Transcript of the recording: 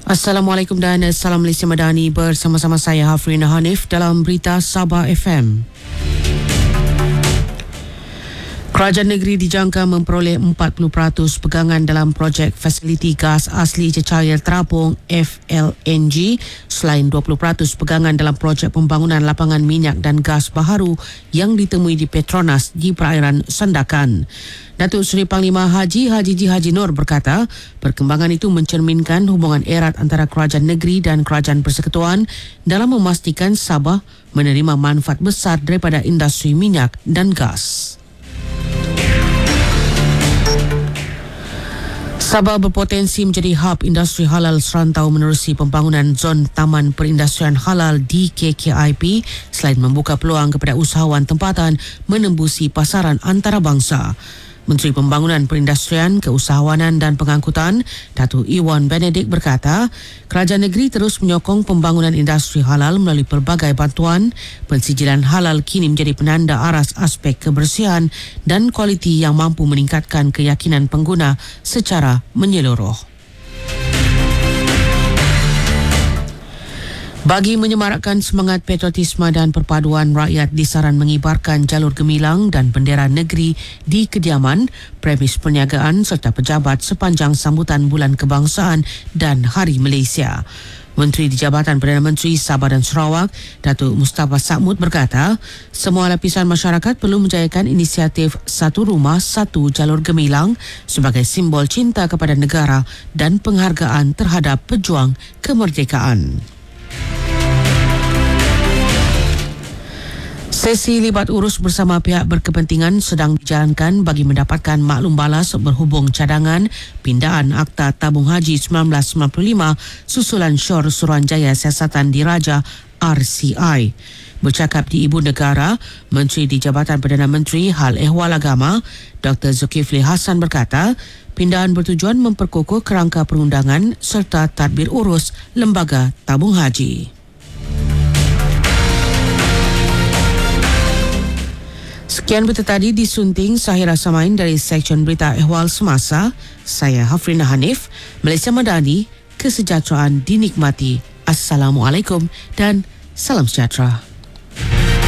Assalamualaikum dan Salam Malaysia Madani, bersama-sama saya Hafrina Hanif dalam Berita Sabah FM. Kerajaan negeri dijangka memperoleh 40% pegangan dalam projek fasiliti gas asli cecair terapung FLNG selain 20% pegangan dalam projek pembangunan lapangan minyak dan gas baharu yang ditemui di Petronas di perairan Sandakan. Datuk Seri Panglima Haji Haji Nur berkata, perkembangan itu mencerminkan hubungan erat antara kerajaan negeri dan kerajaan persekutuan dalam memastikan Sabah menerima manfaat besar daripada industri minyak dan gas. Sabah berpotensi menjadi hub industri halal serantau menerusi pembangunan zon Taman Perindustrian Halal di KKIP selain membuka peluang kepada usahawan tempatan menembusi pasaran antarabangsa. Menteri Pembangunan Perindustrian, Keusahawanan dan Pengangkutan, Datuk Iwan Benedict berkata, kerajaan negeri terus menyokong pembangunan industri halal melalui pelbagai bantuan. Pensijilan halal kini menjadi penanda aras aspek kebersihan dan kualiti yang mampu meningkatkan keyakinan pengguna secara menyeluruh. Bagi menyemarakkan semangat patriotisme dan perpaduan rakyat, disaran mengibarkan jalur gemilang dan bendera negeri di kediaman, premis perniagaan serta pejabat sepanjang sambutan Bulan Kebangsaan dan Hari Malaysia. Menteri di Jabatan Perdana Menteri Sabah dan Sarawak, Datuk Mustafa Sakmud berkata, semua lapisan masyarakat perlu menjayakan inisiatif Satu Rumah, Satu Jalur Gemilang sebagai simbol cinta kepada negara dan penghargaan terhadap pejuang kemerdekaan. Sesi libat urus bersama pihak berkepentingan sedang dijalankan bagi mendapatkan maklum balas berhubung cadangan pindaan Akta Tabung Haji 1995 susulan Syur Suruhanjaya Siasatan Diraja RCI. Bercakap di Ibu Negara, Menteri di Jabatan Perdana Menteri Hal Ehwal Agama, Dr. Zulkifli Hassan berkata, pindaan bertujuan memperkukuh kerangka perundangan serta tadbir urus lembaga tabung haji. Sekian berita tadi disunting Sahira Samain dari Seksyen Berita Ehwal Semasa. Saya Hafrina Hanif, Malaysia Madani, kesejahteraan dinikmati. Assalamualaikum dan salam sejahtera.